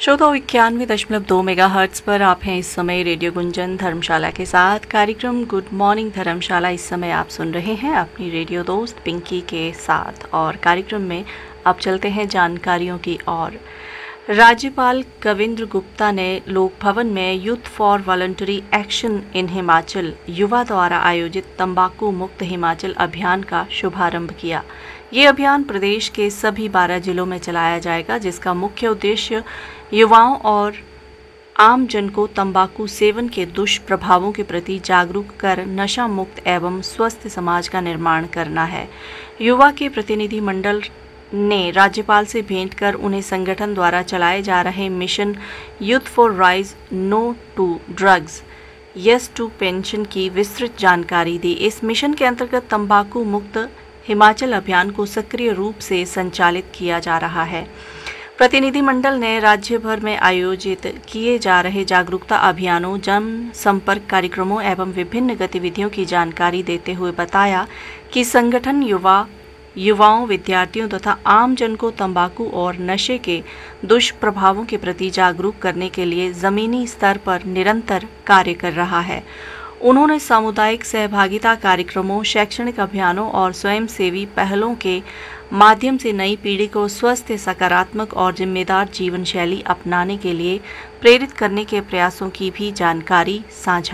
श्रोता 91.2 मेगाहर्ट्ज पर आप हैं इस समय रेडियो गुंजन धर्मशाला के साथ। कार्यक्रम गुड मॉर्निंग धर्मशाला इस समय आप सुन रहे हैं अपनी रेडियो दोस्त पिंकी के साथ, और कार्यक्रम में अब चलते हैं जानकारियों की ओर। राज्यपाल कविंद्र गुप्ता ने लोक भवन में youth for voluntary action in Himachal युवा द्वारा आयोजित तंबाकू मुक्त हिमाचल अभियान का शुभारंभ किया। ये अभियान प्रदेश के सभी 12 जिलों में चलाया जाएगा, जिसका मुख्य उद्देश्य युवाओं और आम जन को तंबाकू सेवन के दुष्प्रभावों के प्रति जागरूक कर नशा मुक्त एवं स्वस्थ समाज का निर्माण करना है। युवा के प्रतिनिधि मंडल ने राज्यपाल से भेंट कर उन्हें संगठन द्वारा चलाए जा रहे mission youth for rise no to drugs yes to pension की विस्तृत जानकारी दी। इस मिशन के अंतर्गत तंबाकू मुक्त हिमाचल अभियान को सक्रिय रूप से संचालित किया जा रहा है। प्रतिनिधिमंडल ने राज्य भर में आयोजित किए जा रहे जागरूकता अभियानों, जन संपर्क कार्यक्रमों एवं विभिन्न गतिविधियों की जानकारी देते हुए बताया कि संगठन युवाओं, विद्यार्थियों तथा आम जन को तंबाकू और नशे के दुष्प्रभावों के प्रति जागरूक करने के लिए जमीनी स्तर पर निरंतर कार्य कर रहा है। उन्होंने सामुदायिक सहभागिता कार्यक्रमों, शैक्षणिक अभियानों और स्वयंसेवी पहलों के माध्यम से नई पीढ़ी को स्वस्थ, सकारात्मक और जिम्मेदार जीवन शैली अपनाने के लिए प्रेरित करने के प्रयासों की भी जानकारी साझा